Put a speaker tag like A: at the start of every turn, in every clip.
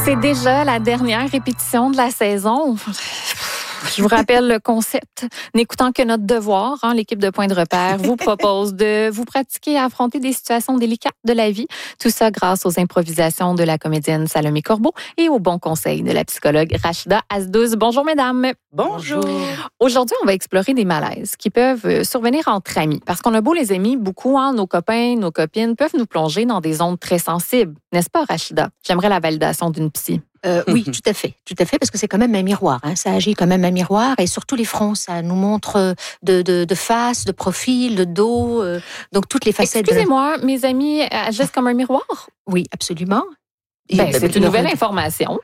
A: C'est déjà la dernière répétition de la saison. Je vous rappelle le concept. N'écoutant que notre devoir, l'équipe de Point de repère vous propose de vous pratiquer à affronter des situations délicates de la vie. Tout ça grâce aux improvisations de la comédienne Salomé Corbeau et aux bons conseils de la psychologue Rachida Asdouz. Bonjour, mesdames.
B: Bonjour.
A: Aujourd'hui, on va explorer des malaises qui peuvent survenir entre amis. Parce qu'on a beau les aimer beaucoup, nos copains, nos copines peuvent nous plonger dans des zones très sensibles. N'est-ce pas, Rachida? J'aimerais la validation d'une psy.
C: Oui, tout à fait, parce que c'est quand même un miroir. Ça agit comme même un miroir, et surtout les fronts, ça nous montre de face, de profil, de dos, donc toutes les facettes.
A: Excusez-moi, mes amis agissent comme un miroir?
C: Oui, absolument.
A: C'est une nouvelle information.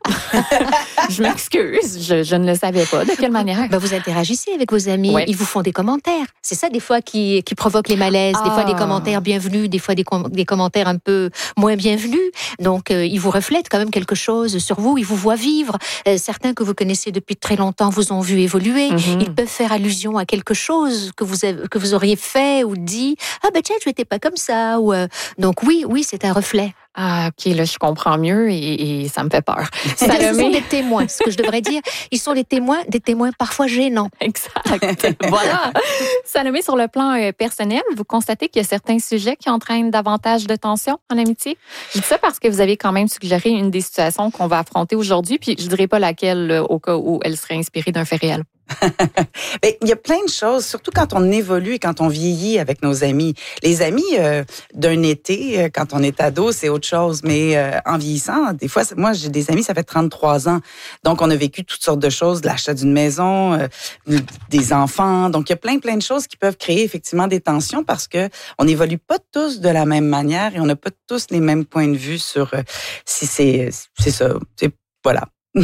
A: Je m'excuse, je ne le savais pas. De quelle manière?
C: Vous interagissez avec vos amis, Ils vous font des commentaires. C'est ça, des fois, qui provoque les malaises. Des fois, des commentaires bienvenus, des fois, des commentaires un peu moins bienvenus. Donc, ils vous reflètent quand même quelque chose sur vous. Ils vous voient vivre. Certains que vous connaissez depuis très longtemps vous ont vu évoluer. Mm-hmm. Ils peuvent faire allusion à quelque chose que vous auriez fait ou dit. Ah, tiens, tu n'étais pas comme ça. Donc, oui, c'est un reflet.
A: Ah, OK, là, je comprends mieux et ça me fait peur.
C: Ce sont des témoins, ce que je devrais dire. Ils sont des témoins parfois gênants.
A: Exact. Voilà. Salomé, sur le plan personnel, vous constatez qu'il y a certains sujets qui entraînent davantage de tension en amitié? Je dis ça parce que vous avez quand même suggéré une des situations qu'on va affronter aujourd'hui, puis je ne dirai pas laquelle au cas où elle serait inspirée d'un fait réel.
B: Il y a plein de choses, surtout quand on évolue et quand on vieillit avec nos amis. Les amis d'un été, quand on est ado, c'est autre chose. Mais en vieillissant, des fois, moi, j'ai des amis, ça fait 33 ans. Donc, on a vécu toutes sortes de choses, de l'achat d'une maison, des enfants. Donc, il y a plein de choses qui peuvent créer effectivement des tensions parce que on n'évolue pas tous de la même manière et on n'a pas tous les mêmes points de vue sur si c'est ça. Voilà.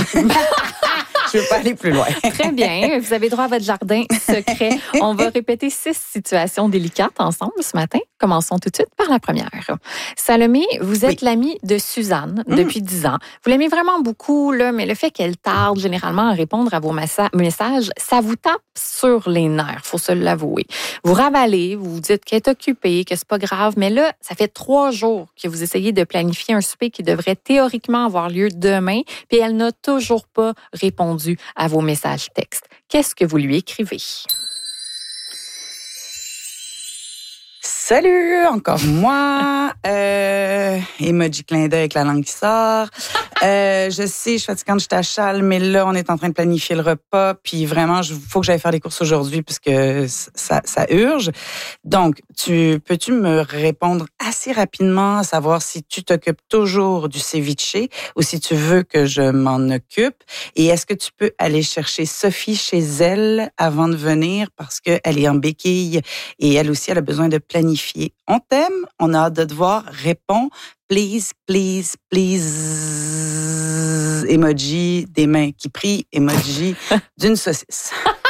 B: Je ne veux pas aller plus loin.
A: Très bien. Vous avez droit à votre jardin secret. On va répéter 6 situations délicates ensemble ce matin. Commençons tout de suite par la première. Salomé, vous êtes l'amie de Suzanne depuis 10 ans. Vous l'aimez vraiment beaucoup, mais le fait qu'elle tarde généralement à répondre à vos messages, ça vous tape sur les nerfs, il faut se l'avouer. Vous ravalez, vous dites qu'elle est occupée, que c'est pas grave, mais là, ça fait 3 jours que vous essayez de planifier un souper qui devrait théoriquement avoir lieu demain, puis elle n'a toujours pas répondu à vos messages textes. Qu'est-ce que vous lui écrivez?
B: Salut, encore moi. Emoji clin d'œil avec la langue qui sort. Je sais, je suis fatiguante, je t'achale, mais là, on est en train de planifier le repas, puis vraiment, faut que j'aille faire les courses aujourd'hui puisque ça urge. Donc, peux-tu me répondre assez rapidement à savoir si tu t'occupes toujours du ceviche ou si tu veux que je m'en occupe? Et est-ce que tu peux aller chercher Sophie chez elle avant de venir parce qu'elle est en béquille et elle aussi, elle a besoin de planifier. On t'aime, on a hâte de te voir, réponds. Please, please, please. Emoji des mains qui prient, emoji d'une saucisse.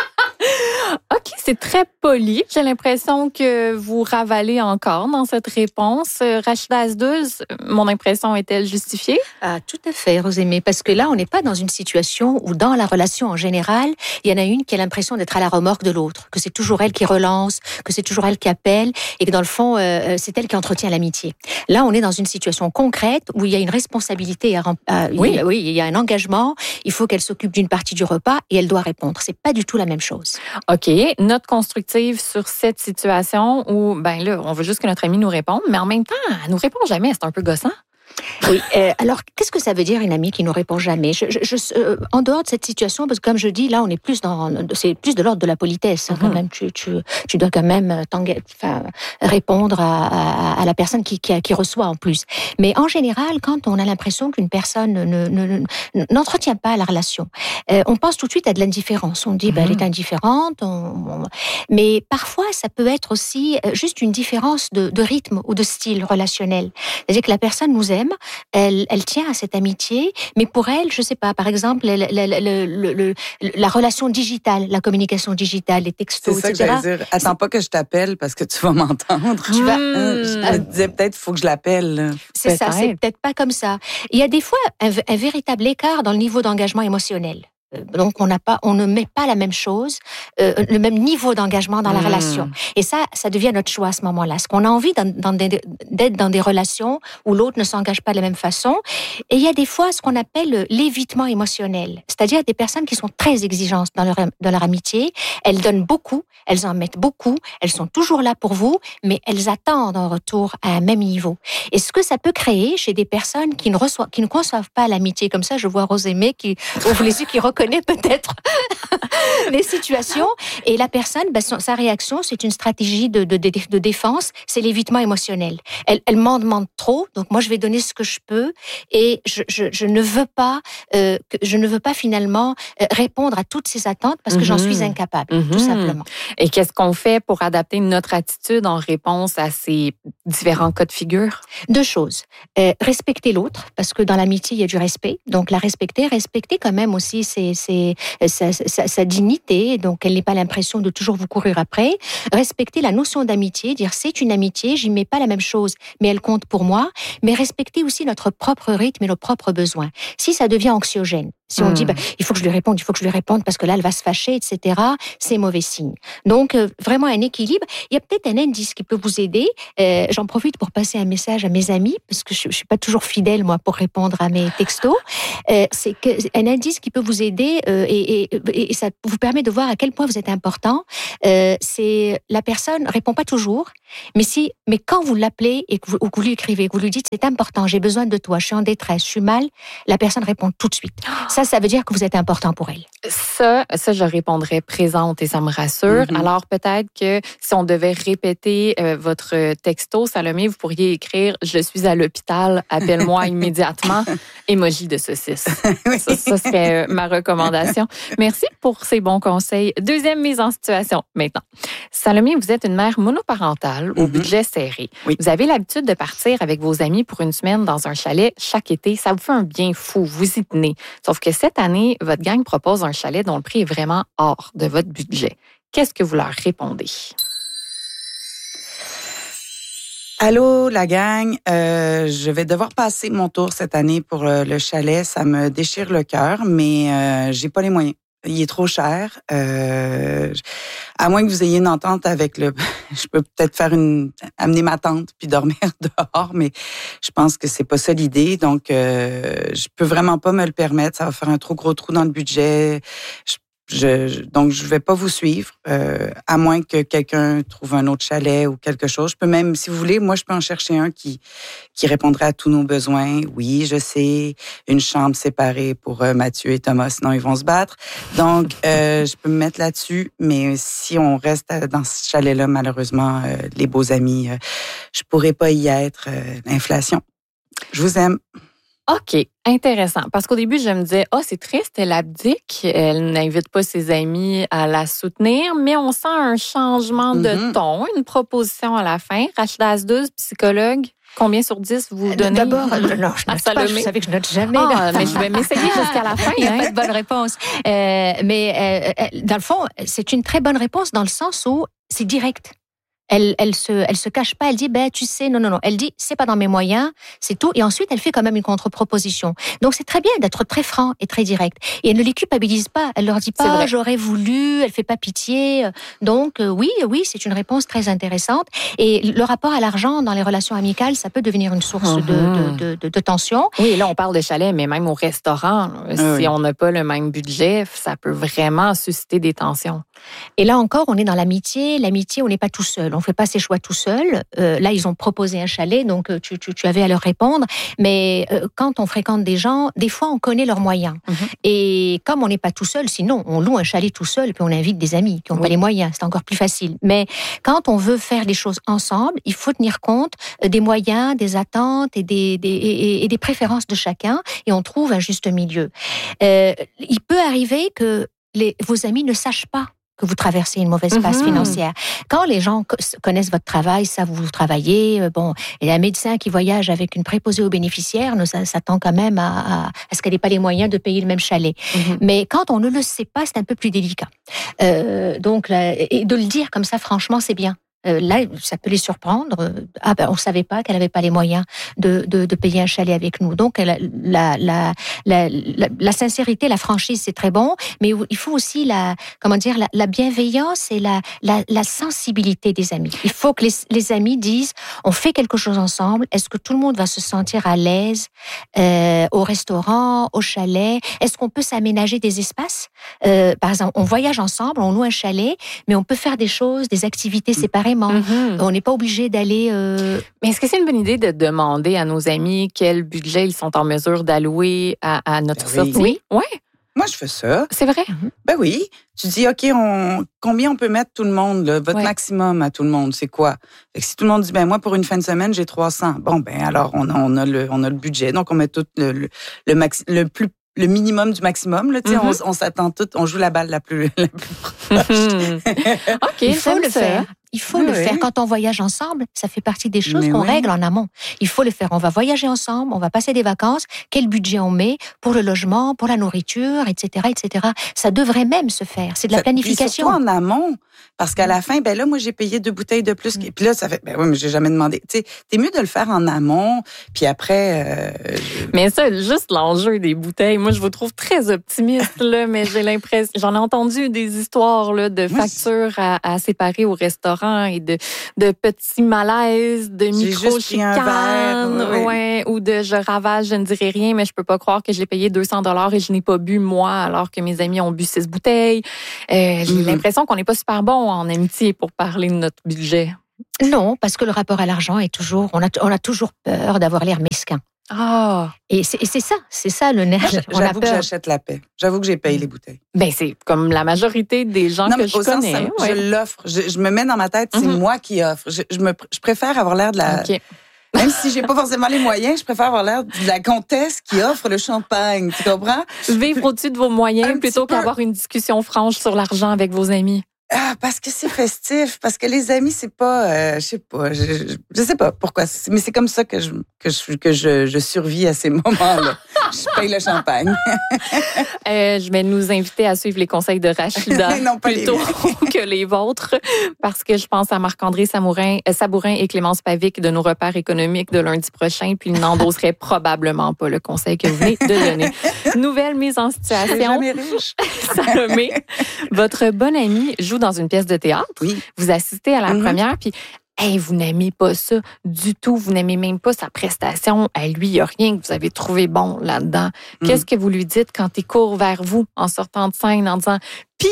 A: OK, c'est très poli. J'ai l'impression que vous ravalez encore dans cette réponse. Rachida Asdouz, mon impression est-elle justifiée?
C: Ah, tout à fait, Rosémée, parce que là, on n'est pas dans une situation où, dans la relation en général, il y en a une qui a l'impression d'être à la remorque de l'autre, que c'est toujours elle qui relance, que c'est toujours elle qui appelle, et que dans le fond, c'est elle qui entretient l'amitié. Là, on est dans une situation concrète où il y a une responsabilité oui, il y a un engagement, il faut qu'elle s'occupe d'une partie du repas et elle doit répondre. C'est pas du tout la même chose.
A: OK. Note constructive sur cette situation où, là, on veut juste que notre amie nous réponde, mais en même temps, elle nous répond jamais. C'est un peu gossant.
C: Oui. Alors, qu'est-ce que ça veut dire une amie qui ne répond jamais? En dehors de cette situation, parce que comme je dis, là, on est c'est plus de l'ordre de la politesse. Quand même, tu dois quand même répondre à la personne qui reçoit en plus. Mais en général, quand on a l'impression qu'une personne n'entretient pas la relation, on pense tout de suite à de l'indifférence. On dit, elle est indifférente. Mais parfois, ça peut être aussi juste une différence de rythme ou de style relationnel. C'est-à-dire que la personne nous aime, elle tient à cette amitié, mais pour elle, je sais pas, par exemple, la relation digitale, la communication digitale, les textos,
B: c'est ça
C: etc.
B: Que j'allais dire. Attends pas que je t'appelle parce que tu vas m'entendre. Je me disais peut-être, il faut que je l'appelle.
C: C'est peut-être. Ça, c'est peut-être pas comme ça. Il y a des fois un véritable écart dans le niveau d'engagement émotionnel. Donc, on ne met pas la même chose, le même niveau d'engagement dans la relation. Et ça devient notre choix à ce moment-là. Est-ce qu'on a envie d'être dans des relations où l'autre ne s'engage pas de la même façon? Et il y a des fois ce qu'on appelle l'évitement émotionnel. C'est-à-dire des personnes qui sont très exigeantes dans leur amitié.Elles donnent beaucoup, elles en mettent beaucoup, elles sont toujours là pour vous, mais elles attendent en retour à un même niveau. Et ce que ça peut créer chez des personnes qui ne conçoivent pas l'amitié comme ça, je vois Rosémée qui ouvre les yeux, qui reconnaît peut-être les situations. Et la personne, sa réaction, c'est une stratégie de défense, c'est l'évitement émotionnel. Elle m'en demande trop, donc moi je vais donner ce que je peux, et je ne veux pas finalement répondre à toutes ces attentes parce que j'en suis incapable, tout simplement.
A: Et qu'est-ce qu'on fait pour adapter notre attitude en réponse à ces différents cas de figure?
C: 2 choses. Respecter l'autre, parce que dans l'amitié, il y a du respect. Donc, la respecter quand même aussi sa dignité, donc elle n'ait pas l'impression de toujours vous courir après. Respecter la notion d'amitié, dire c'est une amitié, j'y mets pas la même chose, mais elle compte pour moi. Mais respecter aussi notre propre rythme et nos propres besoins. Si ça devient anxiogène, si on dit il faut que je lui réponde parce que là elle va se fâcher, etc., c'est mauvais signe. Donc vraiment un équilibre. Il y a peut-être un indice qui peut vous aider. J'en profite pour passer un message à mes amis parce que je suis pas toujours fidèle moi pour répondre à mes textos. C'est un indice qui peut vous aider et ça vous permet de voir à quel point vous êtes important. C'est la personne répond pas toujours, mais quand vous l'appelez et que vous lui écrivez, que vous lui dites c'est important, j'ai besoin de toi, je suis en détresse, je suis mal, la personne répond tout de suite. Ça veut dire que vous êtes important pour elle.
A: Ça, je répondrais présente et ça me rassure. Alors, peut-être que si on devait répéter votre texto, Salomé, vous pourriez écrire « Je suis à l'hôpital, appelle-moi immédiatement », emoji de saucisse. Oui. Ça serait ma recommandation. Merci pour ces bons conseils. Deuxième mise en situation maintenant. Salomé, vous êtes une mère monoparentale au budget serré. Oui. Vous avez l'habitude de partir avec vos amis pour une semaine dans un chalet chaque été. Ça vous fait un bien fou, vous y tenez. Sauf que cette année, votre gang propose un chalet dont le prix est vraiment hors de votre budget. Qu'est-ce que vous leur répondez?
B: Allô, la gang. Je vais devoir passer mon tour cette année pour le chalet. Ça me déchire le cœur, mais j'ai pas les moyens. Il est trop cher. À moins que vous ayez une entente avec je peux peut-être amener ma tante puis dormir dehors, mais je pense que c'est pas ça l'idée. Donc, je peux vraiment pas me le permettre. Ça va faire un trop gros trou dans le budget. Donc, je vais pas vous suivre, à moins que quelqu'un trouve un autre chalet ou quelque chose. Je peux même, si vous voulez, moi, je peux en chercher un qui répondrait à tous nos besoins. Oui, je sais, une chambre séparée pour Mathieu et Thomas, sinon ils vont se battre. Donc, je peux me mettre là-dessus, mais si on reste dans ce chalet-là, malheureusement, les beaux amis, je pourrais pas y être. L'inflation. Je vous aime.
A: OK, intéressant. Parce qu'au début, je me disais, c'est triste, elle abdique, elle n'invite pas ses amis à la soutenir, mais on sent un changement de ton, une proposition à la fin. Rachida Asdouz, psychologue, combien sur 10 vous donnez?
C: D'abord, non, je note pas, je savais que je note jamais.
A: Mais je vais m'essayer jusqu'à la fin.
C: Il n'y a pas de bonne réponse. Mais dans le fond, c'est une très bonne réponse dans le sens où c'est direct. Elle se cache pas, elle dit tu sais, non. Elle dit c'est pas dans mes moyens, c'est tout, et ensuite elle fait quand même une contre-proposition. Donc c'est très bien d'être très franc et très direct. Et elle ne les culpabilise pas, elle leur dit pas j'aurais voulu, elle fait pas pitié. Donc oui, c'est une réponse très intéressante. Et le rapport à l'argent dans les relations amicales, ça peut devenir une source de tension.
A: Oui, là on parle de chalet, mais même au restaurant, si on n'a pas le même budget, ça peut vraiment susciter des tensions.
C: Et là encore, on est dans l'amitié. L'amitié, on n'est pas tout seul. On ne fait pas ses choix tout seul. Là, ils ont proposé un chalet, donc tu avais à leur répondre. Mais quand on fréquente des gens, des fois, on connaît leurs moyens. Et comme on n'est pas tout seul, sinon, on loue un chalet tout seul, puis on invite des amis qui n'ont pas les moyens. C'est encore plus facile. Mais quand on veut faire des choses ensemble, il faut tenir compte des moyens, des attentes et des préférences de chacun. Et on trouve un juste milieu. Il peut arriver que vos amis ne sachent pas que vous traversez une mauvaise passe financière. Quand les gens connaissent votre travail, savent où vous travaillez, et un médecin qui voyage avec une préposée aux bénéficiaires s'attend quand même à ce qu'elle n'ait pas les moyens de payer le même chalet. Mais quand on ne le sait pas, c'est un peu plus délicat. Donc, et de le dire comme ça, franchement, c'est bien. Là, ça peut les surprendre. On savait pas qu'elle avait pas les moyens de payer un chalet avec nous. Donc, la sincérité, la franchise, c'est très bon, mais il faut aussi la bienveillance et la sensibilité des amis. Il faut que les amis disent, on fait quelque chose ensemble. Est-ce que tout le monde va se sentir à l'aise au restaurant, au chalet? Est-ce qu'on peut s'aménager des espaces? Par exemple, on voyage ensemble, on loue un chalet, mais on peut faire des choses, des activités séparément. On n'est pas obligé d'aller...
A: Mais est-ce que c'est une bonne idée de demander à nos amis quel budget ils sont en mesure d'allouer à notre sortie?
C: Oui.
A: Ouais.
B: Moi, je fais ça.
A: C'est vrai?
B: Ben oui. Tu dis, OK, combien on peut mettre tout le monde, là? Votre maximum à tout le monde, c'est quoi? Fait que si tout le monde dit, ben moi, pour une fin de semaine, j'ai 300. Bon, ben alors, on a le budget. Donc, on met tout le minimum du maximum. Là, on s'attend tout, on joue la balle la plus proche.
A: OK,
C: il faut le faire. Il faut le faire. Quand on voyage ensemble, ça fait partie des choses qu'on règle en amont. Il faut le faire. On va voyager ensemble, on va passer des vacances. Quel budget on met pour le logement, pour la nourriture, etc., etc. Ça devrait même se faire. C'est de la planification.
B: Surtout en amont. Parce qu'à la fin, ben là, moi, j'ai payé 2 bouteilles de plus. Puis là, ça fait, ben oui, mais j'ai jamais demandé. Tu sais, t'es mieux de le faire en amont. Puis après.
A: Mais ça, juste l'enjeu des bouteilles, moi, je vous trouve très optimiste, là, mais j'ai l'impression. J'en ai entendu des histoires, là, de factures à séparer au restaurant et de petits malaises, de micro-chicanes, ou de je ravage, je ne dirai rien, mais je peux pas croire que je l'ai payé 200$ et je n'ai pas bu, moi, alors que mes amis ont bu 6 bouteilles. J'ai l'impression qu'on n'est pas super bon en amitié pour parler de notre budget.
C: Non, parce que le rapport à l'argent est toujours... On a toujours peur d'avoir l'air mesquin. Et c'est ça le nerf.
B: J'avoue que j'achète la paix. J'avoue que j'ai payé les bouteilles.
A: Ben c'est comme la majorité des gens que je connais.
B: Je l'offre. Je me mets dans ma tête, c'est moi qui offre. Je préfère avoir l'air de la...
A: Okay.
B: Même si j'ai pas forcément les moyens, je préfère avoir l'air de la comtesse qui offre le champagne. Tu comprends?
A: Vivre au-dessus de vos moyens plutôt qu'avoir une discussion franche sur l'argent avec vos amis.
B: Parce que c'est festif, parce que les amis, c'est pas, je sais pas, je sais pas pourquoi, mais c'est comme ça que je survis à ces moments-là. Je paye le champagne.
A: Je vais nous inviter à suivre les conseils de Rachida plutôt que les vôtres, parce que je pense à Marc-André Sabourin et Clémence Pavic de nos repères économiques de lundi prochain, puis ils n'endoseraient probablement pas le conseil que vous venez de donner. Nouvelle mise en situation.
B: Je suis jamais riche.
A: Salomé, votre bonne amie joue dans une pièce de théâtre.
B: Oui.
A: Vous assistez à la première, puis vous n'aimez pas ça du tout. Vous n'aimez même pas sa prestation. À lui, il n'y a rien que vous avez trouvé bon là-dedans. Qu'est-ce que vous lui dites quand il court vers vous en sortant de scène en disant « Pis! »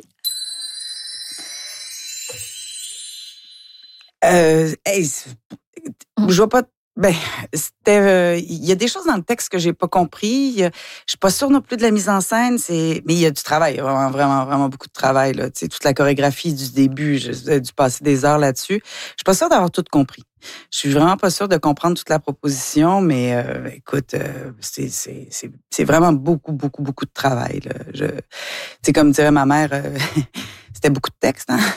B: Je vois pas... Ben, c'était, il y a des choses dans le texte que j'ai pas compris. Je suis pas sûre non plus de la mise en scène. Mais il y a du travail, vraiment, vraiment, vraiment beaucoup de travail là. Tu sais, toute la chorégraphie du début, j'ai dû passer des heures là-dessus. Je suis pas sûre d'avoir tout compris. Je suis vraiment pas sûre de comprendre toute la proposition, mais écoute, c'est vraiment beaucoup, beaucoup, beaucoup de travail là. C'est comme dirait ma mère, c'était beaucoup de texte, hein.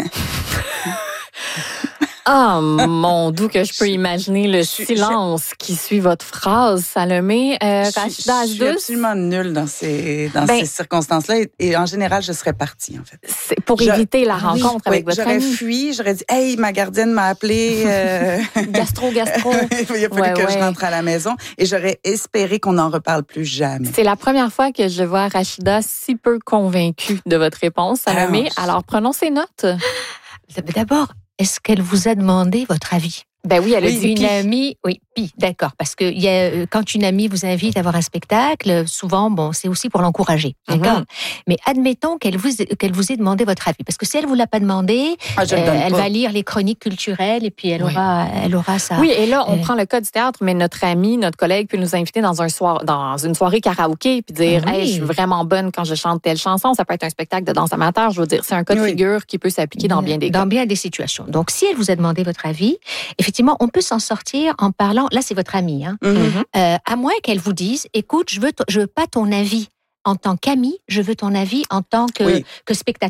A: Mon Dieu, que je peux imaginer le silence qui suit votre phrase, Salomé.
B: Rachida, je suis absolument nulle dans ces circonstances-là. Et en général, je serais partie, en fait.
A: C'est pour éviter la rencontre avec votre
B: amie.
A: J'aurais
B: fui, j'aurais dit, hey, ma gardienne m'a appelé.
A: Gastro.
B: Il a fallu que je rentre à la maison. Et j'aurais espéré qu'on n'en reparle plus jamais.
A: C'est la première fois que je vois Rachida si peu convaincue de votre réponse, Salomé. Alors, prenons ses notes.
C: D'abord, est-ce qu'elle vous a demandé votre avis?
A: Ben oui, elle a dit
C: une amie, d'accord, parce que quand une amie vous invite à voir un spectacle, souvent, c'est aussi pour l'encourager, d'accord. Mais admettons qu'elle vous ait demandé votre avis, parce que si elle vous l'a pas demandé, elle va lire les chroniques culturelles et puis elle aura ça.
A: Oui, et là, on prend le cas du théâtre, mais notre ami, notre collègue peut nous inviter dans une soirée karaoké puis dire, hey, je suis vraiment bonne quand je chante telle chanson. Ça peut être un spectacle de danse amateur. Je veux dire, c'est un cas de figure qui peut s'appliquer dans bien des cas.
C: Dans bien des situations. Donc, si elle vous a demandé votre avis, effectivement, on peut s'en sortir en parlant. Là, c'est votre amie, hein. À moins qu'elle vous dise, écoute, je veux pas ton avis en tant qu'amie, je veux ton avis en tant que spectateur.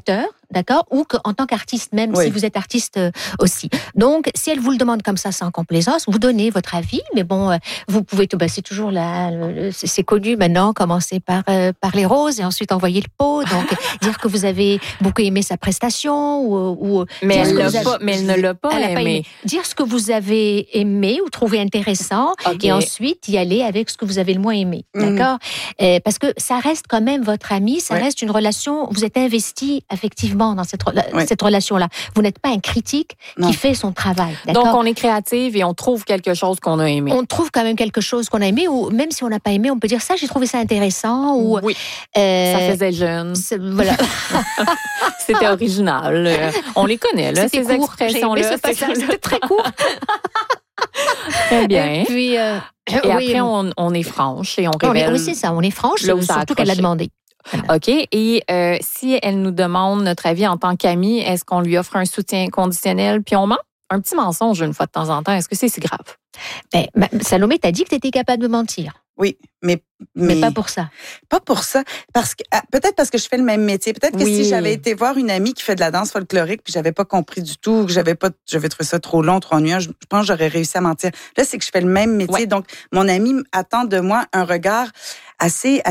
C: d'accord, ou qu'en tant qu'artiste, même
B: Oui.
C: si vous êtes artiste aussi. Donc, si elle vous le demande comme ça, sans complaisance, vous donnez votre avis, mais bon, vous pouvez, c'est toujours c'est connu maintenant, commencer par les roses et ensuite envoyer le pot, donc dire que vous avez beaucoup aimé sa prestation ou
A: Mais
C: dire
A: elle
C: ce que
A: l'a
C: vous avez-
A: pas, mais elle ne l'a pas
C: elle a pas
A: aimé.
C: aimé. Dire ce que vous avez aimé ou trouvé intéressant
A: Ok.
C: et ensuite y aller avec ce que vous avez le moins aimé, d'accord? Parce que ça reste quand même votre ami, ça
B: Ouais.
C: reste une relation, vous êtes investi affectivement dans cette
B: Ouais.
C: relation-là. Vous n'êtes pas un critique
B: Non.
C: qui fait son travail,
A: Donc,
C: d'accord?
A: on est créative et on trouve quelque chose qu'on a aimé.
C: On trouve quand même quelque chose qu'on a aimé, ou même si on n'a pas aimé, on peut dire ça, j'ai trouvé ça intéressant, ou
A: Oui, ça faisait jeune.
C: voilà.
A: C'était original. On les connaît, là,
C: C'était
A: ces
C: court. J'ai aimé
A: expressions-là.
C: ce passage, c'était très court.
A: Très bien.
C: Et puis,
A: Et
C: oui,
A: après, on est franche et on
C: oui,
A: révèle.
C: c'est ça, on est franche,
A: là où ça a
C: surtout qu'elle l'a
A: accroché.
C: demandé.
A: OK. Et si elle nous demande notre avis en tant qu'amie, est-ce qu'on lui offre un soutien conditionnel puis on ment? Un petit mensonge une fois de temps en temps, est-ce que c'est si grave?
C: Ben, Salomé, t'as dit que t'étais capable de mentir,
B: Oui, mais
C: pas pour ça.
B: Pas pour ça. Parce que peut-être parce que je fais le même métier. Peut-être que
A: Oui.
B: si j'avais été voir une amie qui fait de la danse folklorique puis j'avais pas compris du tout, que j'avais trouvé ça trop long, trop ennuyeux, je pense que j'aurais réussi à mentir. Là, c'est que je fais le même métier.
A: Ouais.
B: Donc, mon amie attend de moi un regard assez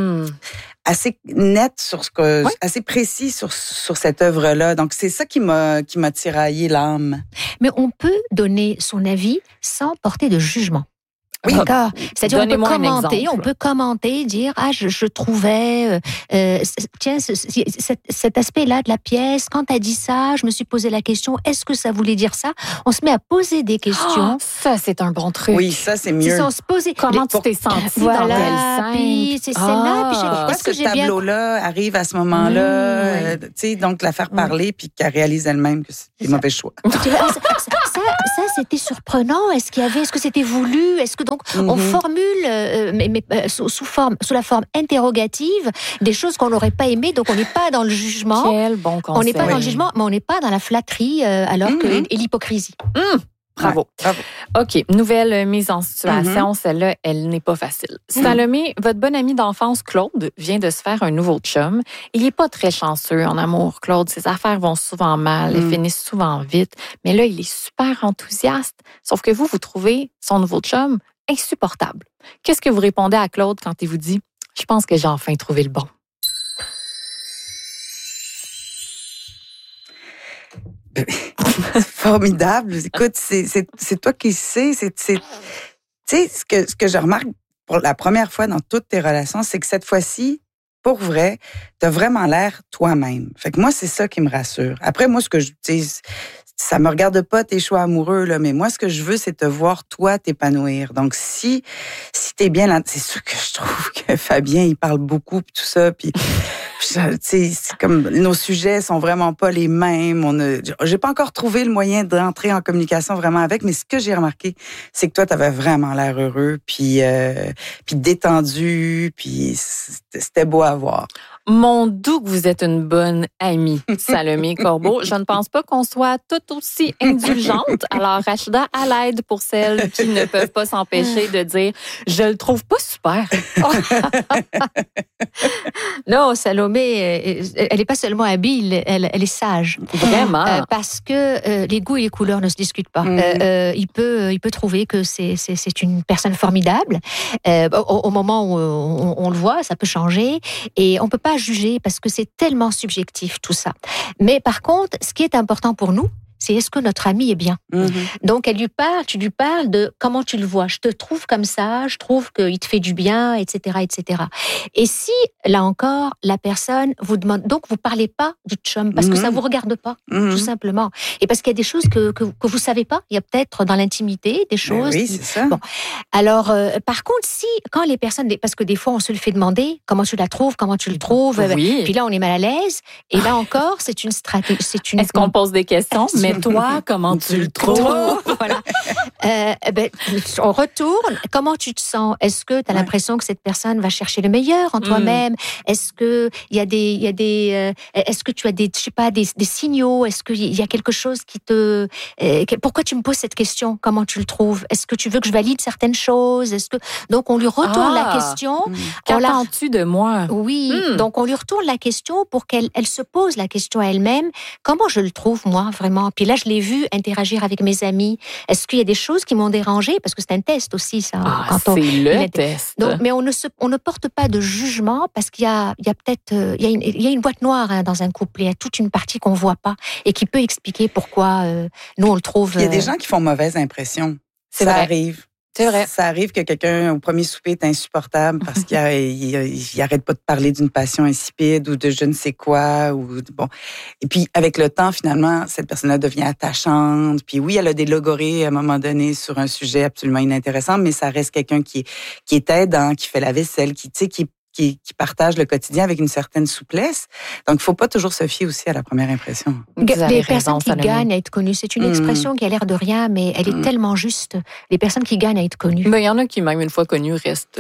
B: net sur ce que,
A: Ouais.
B: assez précis sur cette œuvre-là. Donc, c'est ça qui m'a tiraillé l'âme.
C: Mais on peut donner son avis sans porter de jugement.
B: Oui.
C: D'accord. C'est-à-dire,
A: Donnez-moi un
C: on
A: exemple.
C: peut commenter, dire, je trouvais, tiens, cet aspect-là de la pièce, quand t'as dit ça, je me suis posé la question, est-ce que ça voulait dire ça? On se met à poser des questions.
A: Oh, ça, c'est un bon truc.
B: Oui, ça, c'est
C: C'est
B: mieux.
C: sans se poser.
A: Comment tu t'es sentie dans
C: Voilà,
A: telle scène?
C: puis c'est celle-là, puis
A: Ah.
B: Pourquoi
C: est-ce que
B: ce
C: j'ai bien
B: tableau-là arrive à ce moment-là?
C: Oui.
B: Tu sais, donc la faire parler puis qu'elle réalise elle-même que c'est des mauvais choix.
C: Tu vois, ça, c'était surprenant. Est-ce que c'était voulu? Est-ce que donc on formule, sous la forme interrogative, des choses qu'on n'aurait pas aimées, donc on n'est pas dans le jugement.
A: Quel bon conseil.
C: On n'est pas dans le
B: Oui.
C: jugement, mais on n'est pas dans la flatterie, et l'hypocrisie.
A: Bravo.
B: Ouais, bravo.
A: OK. Nouvelle mise en situation. Celle-là, elle n'est pas facile. Salomé, votre bonne amie d'enfance, Claude, vient de se faire un nouveau chum. Il n'est pas très chanceux en amour, Claude. Ses affaires vont souvent mal. Elles finissent souvent vite. Mais là, il est super enthousiaste. Sauf que vous trouvez son nouveau chum insupportable. Qu'est-ce que vous répondez à Claude quand il vous dit « Je pense que j'ai enfin trouvé le bon ».
B: C'est formidable. Écoute, c'est toi qui sais. Tu sais, ce que je remarque pour la première fois dans toutes tes relations, c'est que cette fois-ci, pour vrai, t'as vraiment l'air toi-même. Fait que moi, c'est ça qui me rassure. Après, moi, tu sais, ça me regarde pas tes choix amoureux, là, mais moi, ce que je veux, c'est te voir, toi, t'épanouir. Donc, si t'es bien là, c'est sûr que je trouve que Fabien, il parle beaucoup, puis tout ça, puis tu sais, c'est comme nos sujets sont vraiment pas les mêmes. J'ai pas encore trouvé le moyen d'entrer en communication vraiment avec, mais ce que j'ai remarqué, c'est que toi, t'avais vraiment l'air heureux, puis détendu, puis c'était beau à voir.
A: Mon doux que vous êtes une bonne amie, Salomé Corbeau. Je ne pense pas qu'on soit tout aussi indulgente. Alors, Rachida, à l'aide pour celles qui ne peuvent pas s'empêcher de dire « Je le trouve pas super ».
C: Non, Salomé, elle n'est pas seulement habile, elle est sage.
A: Vraiment.
C: Parce que les goûts et les couleurs ne se discutent pas. Il peut trouver que c'est une personne formidable. Au moment où on le voit, ça peut changer. Et on peut pas juger parce que c'est tellement subjectif tout ça. Mais par contre, ce qui est important pour nous, c'est est-ce que notre ami est bien. Donc tu lui parles de comment tu le vois. Je te trouve comme ça, je trouve qu'il te fait du bien, etc., etc. Et si, là encore, la personne vous demande, donc vous parlez pas du chum parce que ça vous regarde pas, tout simplement. Et parce qu'il y a des choses que vous savez pas. Il y a peut-être dans l'intimité des choses.
B: Oui, c'est ça.
C: Bon. Alors, par contre, quand les personnes, parce que des fois on se le fait demander, comment tu la trouves, comment tu le trouves,
A: Oui.
C: puis là on est mal à l'aise. Et là encore, c'est une stratégie.
A: Est-ce qu'on pose des questions? Mais toi, comment tu le trouves?
C: Voilà. On retourne. Comment tu te sens? Est-ce que tu as l'impression que cette personne va chercher le meilleur en toi-même? Est-ce que est-ce que tu as des signaux? Est-ce qu'il y a quelque chose qui te, pourquoi tu me poses cette question? Comment tu le trouves? Est-ce que tu veux que je valide certaines choses? Donc on lui retourne la question.
A: Qu'attends-tu de moi?
C: Oui. Donc on lui retourne la question pour qu'elle se pose la question à elle-même. Comment je le trouve, moi, vraiment? Puis là, je l'ai vu interagir avec mes amis. Est-ce qu'il y a des choses qui m'ont dérangée? Parce que c'est un test aussi, ça.
A: C'est le test.
C: Donc, mais on ne porte pas de jugement parce qu'il y a peut-être, il y a une boîte noire dans un couple. Il y a toute une partie qu'on voit pas et qui peut expliquer pourquoi nous on le trouve.
B: Il y a des gens qui font mauvaise impression.
A: Ça
B: arrive.
A: C'est vrai.
B: Ça arrive que quelqu'un, au premier souper, est insupportable parce qu'il arrête pas de parler d'une passion insipide ou de je ne sais quoi. Et puis, avec le temps, finalement, cette personne-là devient attachante. Puis oui, elle a des logorées à un moment donné sur un sujet absolument inintéressant, mais ça reste quelqu'un qui est aidant, qui fait la vaisselle, qui partage le quotidien avec une certaine souplesse. Donc, il ne faut pas toujours se fier aussi à la première impression.
C: Les personnes qui gagnent à être connues, c'est une expression qui a l'air de rien, mais elle est tellement juste. Les personnes qui gagnent à être connues.
A: Mais il y en a qui, même une fois connues, restent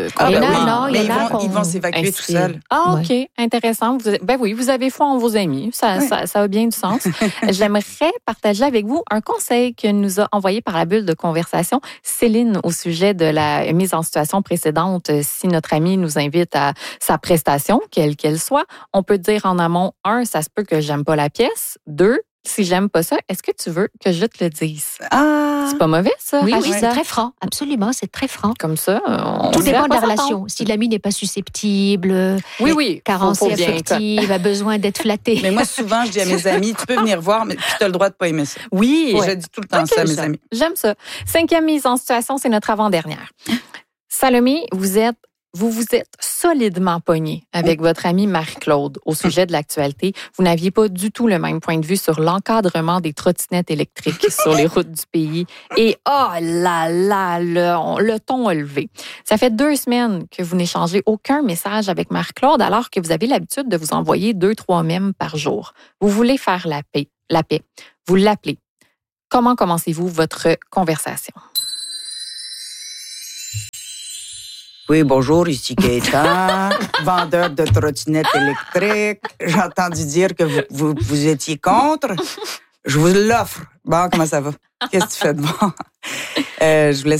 B: ils vont s'évacuer tout seuls.
A: Ah, OK. Intéressant. Vous avez foi en vos amis. Ça a bien du sens. J'aimerais partager avec vous un conseil que nous a envoyé par la bulle de conversation Céline au sujet de la mise en situation précédente. Si notre ami nous invite à sa prestation, quelle qu'elle soit, on peut dire en amont, 1, ça se peut que j'aime pas la pièce. 2, si j'aime pas ça, est-ce que tu veux que je te le dise? C'est pas mauvais, ça?
C: Oui, c'est très franc. Absolument, c'est très franc.
A: Comme ça,
C: tout dépend de la relation. Si l'ami n'est pas susceptible, carencé affective, a besoin d'être flatté.
B: Mais moi, souvent, je dis à mes amis, tu peux venir voir, mais tu as le droit de pas aimer ça.
A: Oui.
B: Je dis tout le temps ça à mes amis.
A: J'aime ça. 5e mise en situation, c'est notre avant-dernière. Salomé, vous vous êtes solidement pogné avec votre amie Marie-Claude au sujet de l'actualité. Vous n'aviez pas du tout le même point de vue sur l'encadrement des trottinettes électriques sur les routes du pays. Et le ton a levé. Ça fait 2 semaines que vous n'échangez aucun message avec Marie-Claude alors que vous avez l'habitude de vous envoyer 2-3 mèmes par jour. Vous voulez faire la paix. Vous l'appelez. Comment commencez-vous votre conversation?
B: Oui, bonjour, ici Gaëtan, vendeur de trottinettes électriques. J'ai entendu dire que vous étiez contre. Je vous l'offre. Bon, comment ça va? Qu'est-ce que tu fais de bon? Je voulais